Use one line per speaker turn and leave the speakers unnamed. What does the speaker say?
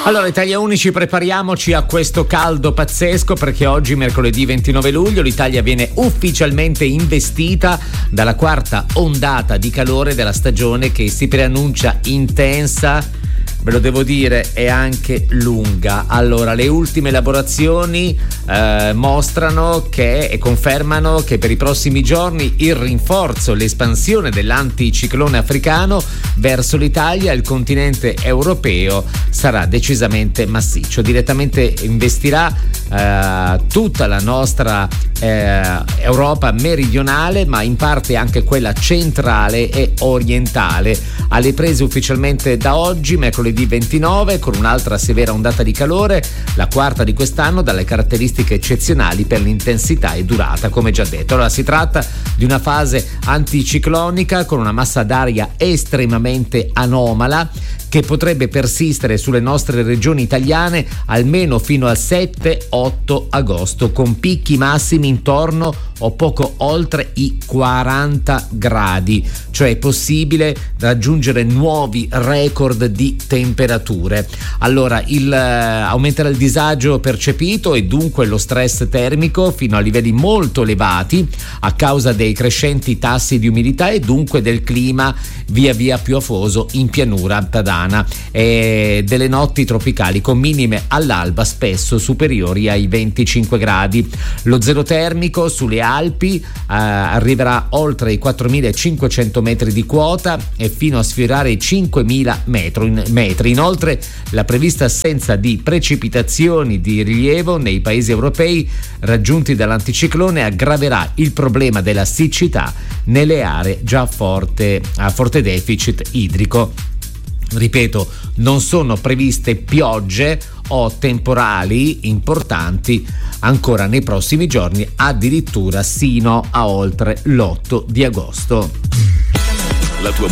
Allora, Italia Unici, prepariamoci a questo caldo pazzesco, perché oggi, mercoledì 29 luglio, l'Italia viene ufficialmente investita dalla quarta ondata di calore della stagione, che si preannuncia intensa, ve lo devo dire, è anche lunga. Allora, le ultime elaborazioni mostrano e confermano che per i prossimi giorni il rinforzo, l'espansione dell'anticiclone africano verso l'Italia e il continente europeo sarà decisamente massiccio. Direttamente investirà tutta la nostra Europa meridionale, ma in parte anche quella centrale e orientale. Alle prese ufficialmente da oggi, mercoledì 29, con un'altra severa ondata di calore, la quarta di quest'anno, dalle caratteristiche eccezionali per l'intensità e durata, come già detto. Allora, si tratta di una fase anticiclonica con una massa d'aria estremamente anomala, che potrebbe persistere sulle nostre regioni italiane almeno fino al 7-8 agosto, con picchi massimi intorno o poco oltre i 40 gradi, cioè è possibile raggiungere nuovi record di temperature. Allora, aumenterà il disagio percepito e dunque lo stress termico fino a livelli molto elevati a causa dei crescenti tassi di umidità e dunque del clima via via più afoso in pianura padana e delle notti tropicali con minime all'alba spesso superiori ai 25 gradi. Lo zero termico sulle Alpi arriverà oltre i 4.500 metri di quota e fino a sfiorare i 5.000 metri. Inoltre, la prevista assenza di precipitazioni di rilievo nei paesi europei raggiunti dall'anticiclone aggraverà il problema della siccità nelle aree già a forte deficit idrico. Ripeto, non sono previste piogge o temporali importanti ancora nei prossimi giorni, addirittura sino a oltre l'8 di agosto.
La tua